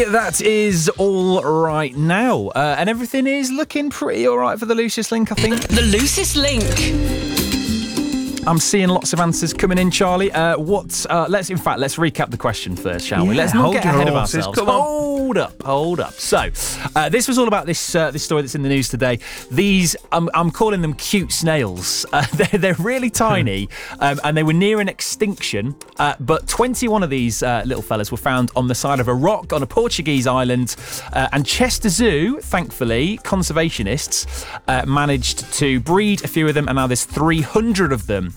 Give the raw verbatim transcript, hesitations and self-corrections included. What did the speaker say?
That is all right now. Uh, and everything is looking pretty all right for the Lucius Link, I think. The Lucius Link. I'm seeing lots of answers coming in, Charlie. Uh, what? Uh, let's, in fact, let's recap the question first, shall we? Yeah, Let's not hold get your ahead of horses, ourselves. come on. Hold up, hold up. So, uh, this was all about this uh, this story that's in the news today. These, um, I'm calling them cute snails. Uh, they're, they're really tiny, um, and they were near an extinction. Uh, but twenty-one of these uh, little fellas were found on the side of a rock on a Portuguese island. Uh, and Chester Zoo, thankfully, conservationists uh, managed to breed a few of them, and now there's three hundred of them